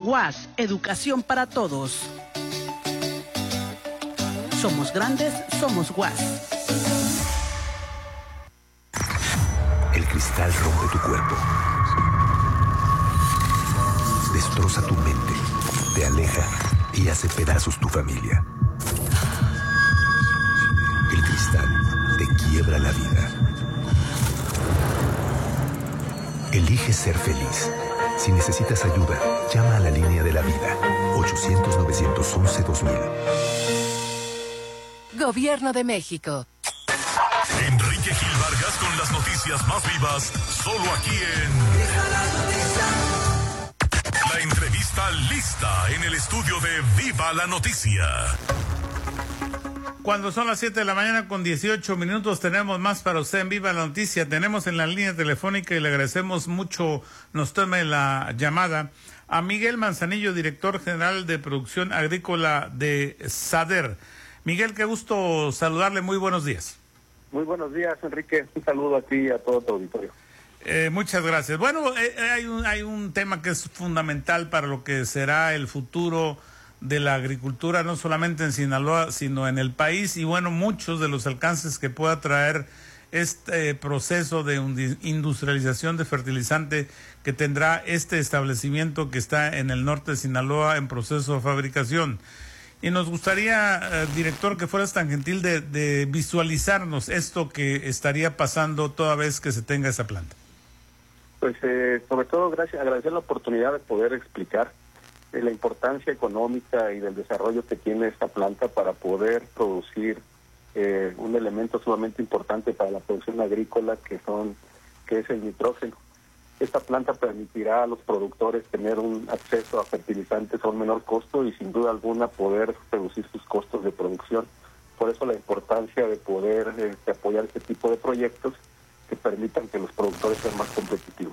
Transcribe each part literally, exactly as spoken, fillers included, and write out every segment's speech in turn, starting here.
U A S, educación para todos. Somos grandes, somos U A S. El cristal rompe tu cuerpo. Destroza tu mente, te aleja y hace pedazos tu familia. El cristal te quiebra la vida. Elige ser feliz. Si necesitas ayuda, llama a la línea de la vida. ochocientos, novecientos once, dos mil. Gobierno de México. Enrique Gil Vargas con las noticias más vivas, solo aquí en La Entrevista Lista, en el estudio de Viva la Noticia. Cuando son las siete de la mañana con dieciocho minutos, tenemos más para usted en Viva la Noticia. Tenemos en la línea telefónica, y le agradecemos mucho nos tome la llamada, a Miguel Manzanillo, director general de producción agrícola de SADER. Miguel, qué gusto saludarle, muy buenos días. Muy buenos días, Enrique, un saludo a ti y a todo tu auditorio. Eh, muchas gracias. Bueno, eh, hay, un, hay un tema que es fundamental para lo que será el futuro de la agricultura, no solamente en Sinaloa, sino en el país, y bueno, muchos de los alcances que pueda traer este proceso de industrialización de fertilizante que tendrá este establecimiento que está en el norte de Sinaloa en proceso de fabricación. Y nos gustaría, eh, director, que fueras tan gentil de, de visualizarnos esto que estaría pasando toda vez que se tenga esa planta. Pues eh, sobre todo gracias, agradecer la oportunidad de poder explicar eh, la importancia económica y del desarrollo que tiene esta planta para poder producir eh, un elemento sumamente importante para la producción agrícola que son que es el nitrógeno. Esta planta permitirá a los productores tener un acceso a fertilizantes a un menor costo y sin duda alguna poder reducir sus costos de producción. Por eso la importancia de poder eh, de apoyar este tipo de proyectos que permitan que los productores sean más competitivos.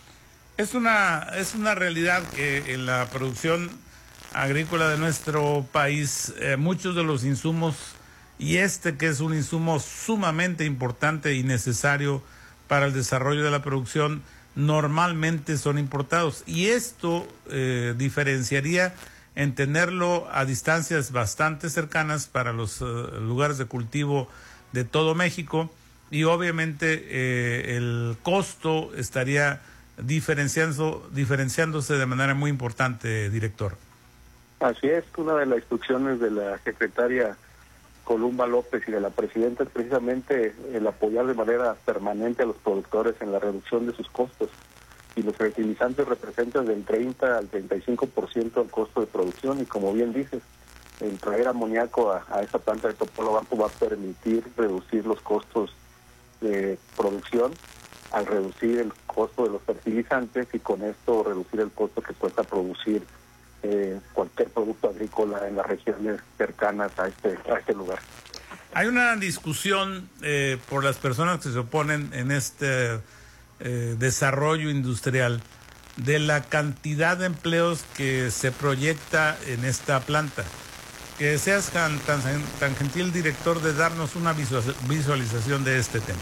Es una, es una realidad que en la producción agrícola de nuestro país eh, muchos de los insumos, y este que es un insumo sumamente importante y necesario para el desarrollo de la producción, normalmente son importados, y esto eh, diferenciaría en tenerlo a distancias bastante cercanas para los uh, lugares de cultivo de todo México, y obviamente eh, el costo estaría diferenciando, diferenciándose de manera muy importante, director. Así es, una de las instrucciones de la secretaria Columba López y de la presidenta es precisamente el apoyar de manera permanente a los productores en la reducción de sus costos. Y los fertilizantes representan del treinta al treinta y cinco por ciento del costo de producción, y como bien dices, el traer amoníaco a, a esa planta de Topolobampo va a permitir reducir los costos de producción al reducir el costo de los fertilizantes, y con esto reducir el costo que cuesta producir Eh, cualquier producto agrícola en las regiones cercanas a este a este lugar. Hay una discusión eh, por las personas que se oponen en este eh, desarrollo industrial de la cantidad de empleos que se proyecta en esta planta. Que seas tan, tan, tan gentil, director, de darnos una visualización de este tema.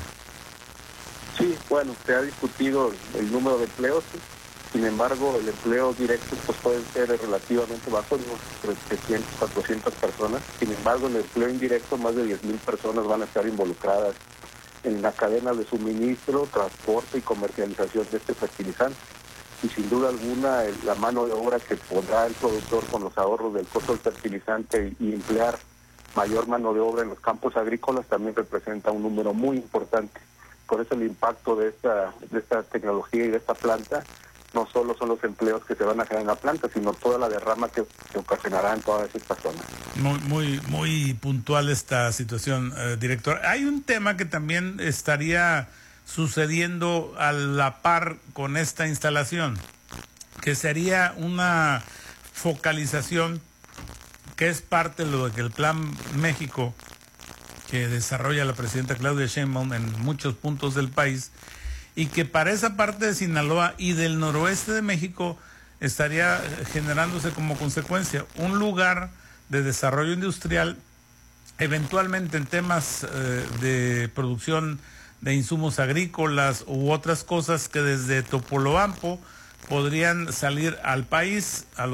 Sí, bueno, se ha discutido el número de empleos. Sin embargo, el empleo directo pues puede ser relativamente bajo, unos trescientas, cuatrocientas personas. Sin embargo, el empleo indirecto, más de diez mil personas van a estar involucradas en la cadena de suministro, transporte y comercialización de este fertilizante. Y sin duda alguna, el, la mano de obra que podrá el productor con los ahorros del costo del fertilizante y, y emplear mayor mano de obra en los campos agrícolas también representa un número muy importante. Por eso el impacto de esta, de esta tecnología y de esta planta no solo son los empleos que se van a generar en la planta, sino toda la derrama que, que ocasionará en todas estas zonas. Muy, muy, muy puntual esta situación, eh, director. Hay un tema que también estaría sucediendo a la par con esta instalación, que sería una focalización que es parte de lo que el Plan México que desarrolla la presidenta Claudia Sheinbaum en muchos puntos del país, y que para esa parte de Sinaloa y del noroeste de México estaría generándose como consecuencia un lugar de desarrollo industrial, eventualmente en temas eh, de producción de insumos agrícolas u otras cosas que desde Topolobampo podrían salir al país, a los